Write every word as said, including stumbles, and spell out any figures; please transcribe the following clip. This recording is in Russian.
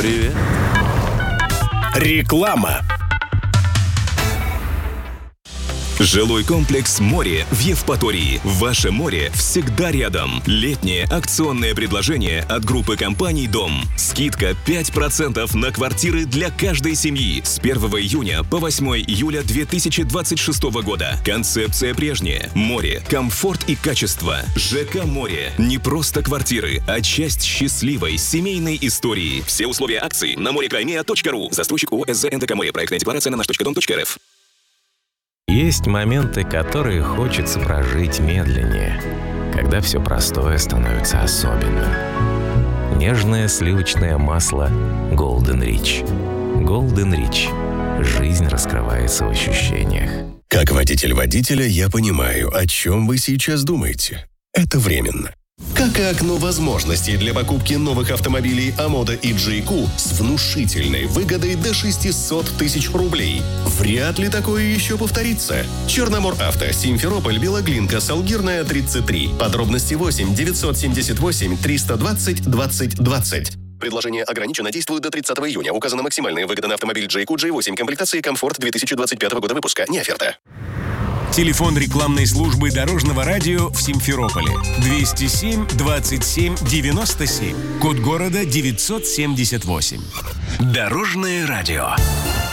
Привет. Реклама. Жилой комплекс «Море» в Евпатории. Ваше море всегда рядом. Летнее акционное предложение от группы компаний «Дом». Скидка пять процентов на квартиры для каждой семьи с первого июня по восьмое июля две тысячи двадцать шестого года. Концепция прежняя. Море, комфорт и качество. ЖК «Море». Не просто квартиры, а часть счастливой семейной истории. Все условия акции на море точка ру. Застройщик ООО СЗ НТК «Море». Проектная декларация на наш точка дом точка рф. Есть моменты, которые хочется прожить медленнее, когда все простое становится особенным. Нежное сливочное масло Golden Rich. Golden Rich. Жизнь раскрывается в ощущениях. Как водитель водителя я понимаю, о чем вы сейчас думаете. Это временно. Как и окно возможностей для покупки новых автомобилей Амода и джей кью с внушительной выгодой до шестьсот тысяч рублей. Вряд ли такое еще повторится. Черномор Авто, Симферополь, Белоглинка, Салгирная, тридцать три. Подробности восемь девятьсот семьдесят восемь триста двадцать двадцать двадцать. Предложение ограничено, действует до тридцатого июня. Указана максимальная выгода на автомобиль джей кью джей восемь комплектации «Комфорт» две тысячи двадцать пятого года выпуска. Не оферта. Телефон рекламной службы Дорожного радио в Симферополе. двести семь двадцать семь девяносто семь. Код города девятьсот семьдесят восемь. Дорожное радио.